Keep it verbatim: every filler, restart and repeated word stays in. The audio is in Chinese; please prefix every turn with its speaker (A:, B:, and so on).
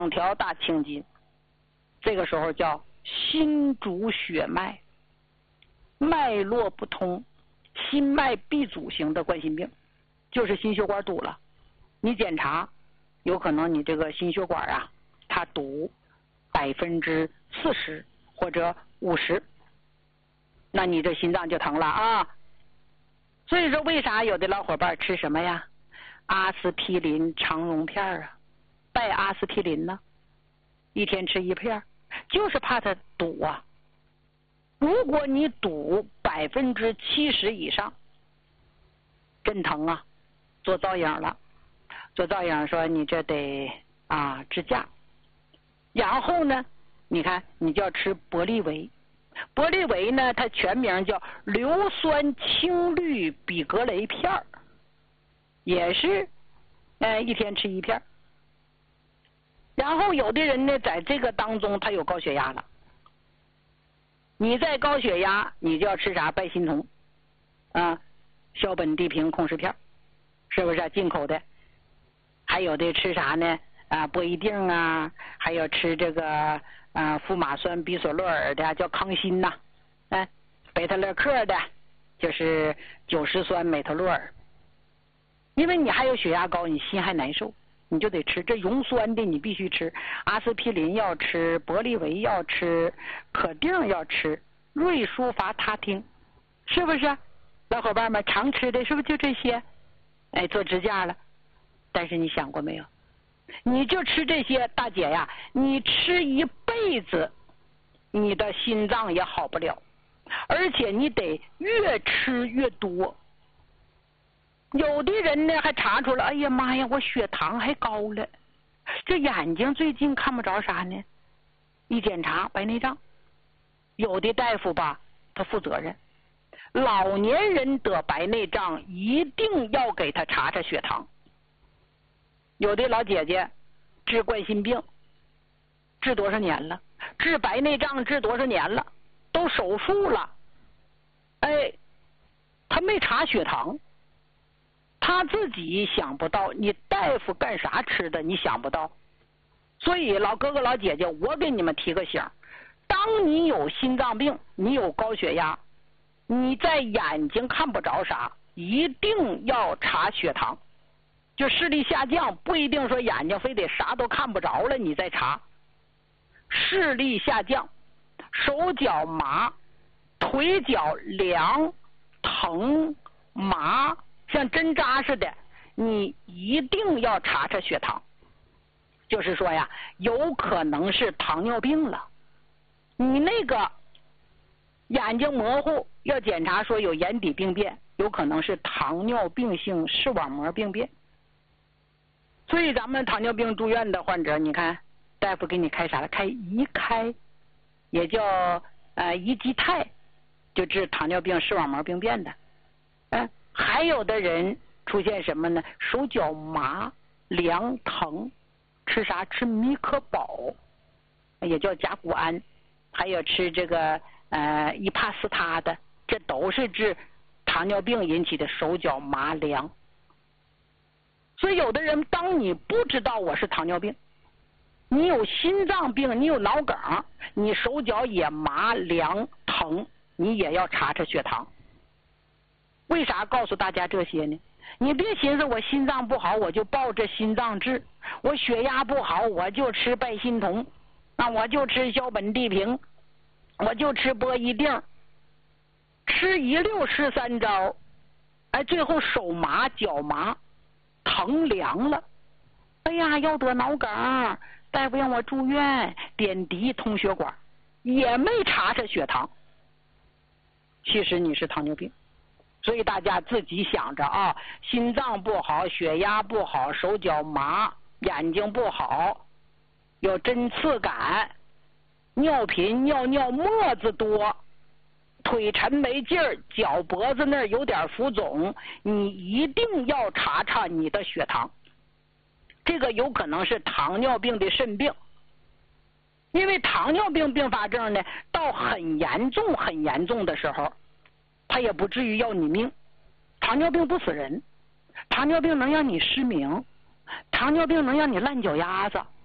A: 条大青筋，这个时候叫心主血脉，脉络不通，心脉闭阻型的冠心病，就是心血管堵了。你检查，有可能你这个心血管啊，它堵百分之四十或者五十，那你这心脏就疼了啊。所以说，为啥有的老伙伴吃什么呀？阿司匹林肠溶片啊，拜阿司匹林呢，一天吃一片，就是怕它堵啊。如果你堵百分之七十以上，真疼啊，做造影了，做造影说你这得啊支架，然后呢，你看你就要吃博利维，博利维呢，它全名叫硫酸氢氯吡格雷片儿，也是呃一天吃一片。然后有的人呢，在这个当中他有高血压了，你在高血压，你就要吃啥？拜心酮啊，硝苯地平控制片，是不是、啊、进口的？还有的吃啥呢？啊，波一定啊，还有吃这个啊富马酸比索洛尔的，叫康欣呐、啊，哎，贝塔勒克的，就是酒石酸美特洛尔。因为你还有血压高，你心还难受，你就得吃这溶酸的，你必须吃。阿司匹林要吃，博利维要吃，可定要吃，瑞舒伐他汀，是不是？老伙伴们常吃的是不是就这些？哎，做支架了。但是你想过没有？你就吃这些，大姐呀，你吃一辈子，你的心脏也好不了，而且你得越吃越多。有的人呢还查出来，哎呀妈呀，我血糖还高了，这眼睛最近看不着啥呢？一检查白内障。有的大夫吧，他负责任，老年人得白内障一定要给他查查血糖。有的老姐姐治冠心病治多少年了，治白内障治多少年了，都手术了，哎，他没查血糖，他自己想不到，你大夫干啥吃的你想不到。所以老哥哥老姐姐，我给你们提个醒，当你有心脏病，你有高血压，你在眼睛看不着啥，一定要查血糖。就视力下降，不一定说眼睛非得啥都看不着了你再查。视力下降，手脚麻，腿脚凉疼麻，像针扎似的，你一定要查查血糖。就是说呀，有可能是糖尿病了。你那个眼睛模糊，要检查说有眼底病变，有可能是糖尿病性视网膜病变。所以咱们糖尿病住院的患者，你看大夫给你开啥了？开胰开，也叫呃胰基肽，就治糖尿病视网膜病变的。嗯、呃，还有的人出现什么呢？手脚麻、凉疼，吃啥？吃米可宝，也叫甲钴胺，还有吃这个呃伊帕斯他的，这都是治糖尿病引起的手脚麻凉。所以有的人，当你不知道我是糖尿病，你有心脏病，你有脑梗，你手脚也麻凉疼，你也要查查血糖。为啥告诉大家这些呢？你别寻思我心脏不好我就抱着心脏治，我血压不好我就吃拜心酮，啊，我就吃硝苯地平，我就吃波一定，吃一溜吃三招，哎，最后手麻脚麻疼凉了，哎呀，要得脑梗，大夫让我住院，点滴通血管，也没查查血糖。其实你是糖尿病，所以大家自己想着啊，心脏不好，血压不好，手脚麻，眼睛不好，有针刺感，尿频尿尿沫子多，腿沉没劲儿，脚脖子那儿有点浮肿，你一定要查查你的血糖。这个有可能是糖尿病的肾病，因为糖尿病并发症呢，到很严重很严重的时候，它也不至于要你命。糖尿病不死人，糖尿病能让你失明，糖尿病能让你烂脚丫子，